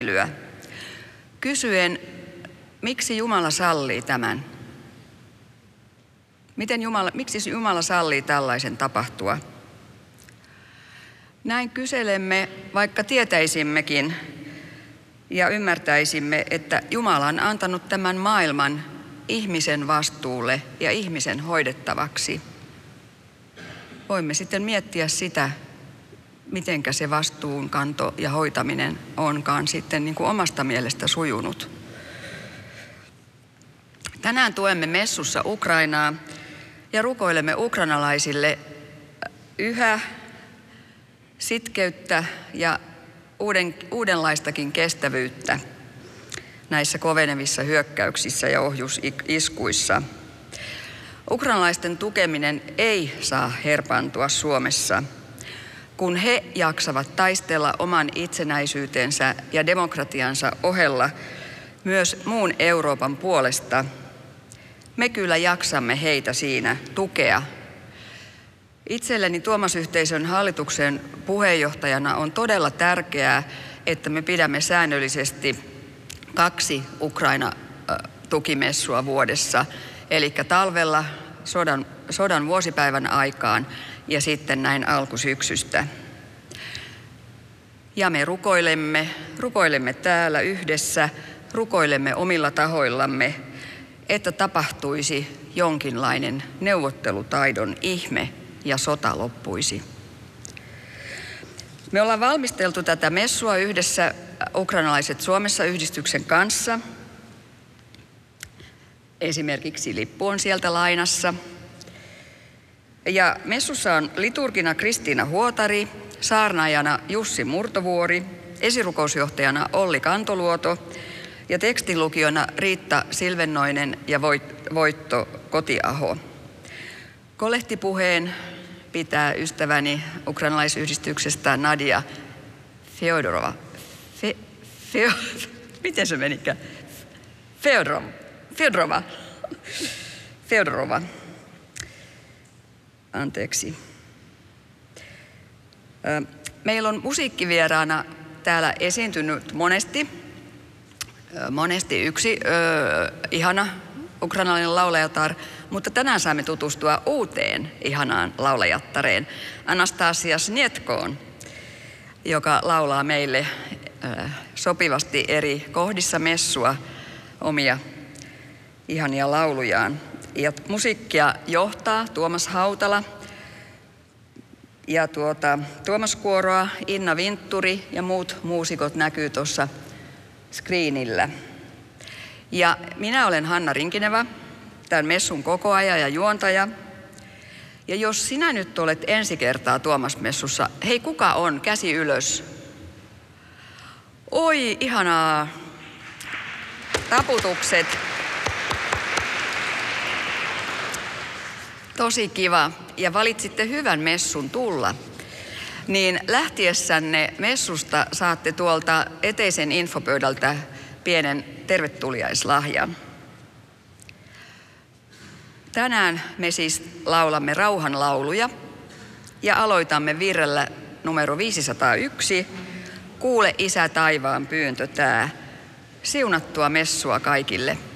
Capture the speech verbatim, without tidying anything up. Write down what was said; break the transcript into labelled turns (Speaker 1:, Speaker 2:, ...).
Speaker 1: lyö. Kysyen, miksi Jumala sallii tämän? Miten Jumala, miksi Jumala sallii tällaisen tapahtua? Näin kyselemme, vaikka tietäisimmekin ja ymmärtäisimme, että Jumala on antanut tämän maailman ihmisen vastuulle ja ihmisen hoidettavaksi. Voimme sitten miettiä sitä, mitenkä se vastuunkanto ja hoitaminen onkaan sitten niin kuin omasta mielestä sujunut. Tänään tuemme messussa Ukrainaa ja rukoilemme ukrainalaisille yhä sitkeyttä ja uuden, uudenlaistakin kestävyyttä näissä kovenevissa hyökkäyksissä ja ohjusiskuissa. Ukrainalaisten tukeminen ei saa herpaantua Suomessa, kun he jaksavat taistella oman itsenäisyytensä ja demokratiansa ohella myös muun Euroopan puolesta. Me kyllä jaksamme heitä siinä tukea. Itselleni Tuomas-yhteisön hallituksen puheenjohtajana on todella tärkeää, että me pidämme säännöllisesti kaksi Ukraina-tukimessua vuodessa, eli talvella sodan, sodan vuosipäivän aikaan ja sitten näin alkusyksystä. Ja me rukoilemme, rukoilemme täällä yhdessä, rukoilemme omilla tahoillamme, että tapahtuisi jonkinlainen neuvottelutaidon ihme ja sota loppuisi. Me ollaan valmisteltu tätä messua yhdessä Ukrainalaiset Suomessa -yhdistyksen kanssa. Esimerkiksi lippu on sieltä lainassa. Ja messussa on liturgina Kristiina Huotari, saarnaajana Jussi Murtovuori, esirukousjohtajana Olli Kantoluoto ja tekstinlukiona Riitta Silvennoinen ja Voitto Kotiaho. Kolehtipuheen pitää ystäväni ukrainalaisyhdistyksestä Nadia Feodorova. Fe, Feo, miten se menikään? Feodorova. Feodorova. Feodorova. Anteeksi. Meillä on musiikkivieraana täällä esiintynyt monesti, monesti yksi ö, ihana ukrainalainen laulajatar, mutta tänään saamme tutustua uuteen ihanaan laulajattareen, Anastasia Snietkoon, joka laulaa meille ö, sopivasti eri kohdissa messua omia ihania laulujaan. Ja musiikkia johtaa Tuomas Hautala ja tuota, Tuomas Kuoroa, Inna Vintturi ja muut muusikot näkyy tuossa screenillä. Ja minä olen Hanna Rinkinevä, tämän messun kokoaja ja juontaja. Ja jos sinä nyt olet ensi kertaa Tuomas-messussa, hei kuka on? Käsi ylös. Oi, ihanaa. Taputukset. Tosi kiva. Ja valitsitte hyvän messun tulla. Niin lähtiessänne messusta saatte tuolta eteisen infopöydältä pienen tervetuliaislahjan. Tänään me siis laulamme rauhanlauluja ja aloitamme virrellä numero viisisataayksi. Kuule Isä taivaan pyyntö tää. Siunattua messua kaikille.